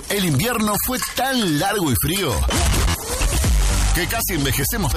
El invierno fue tan largo y frío que casi envejecemos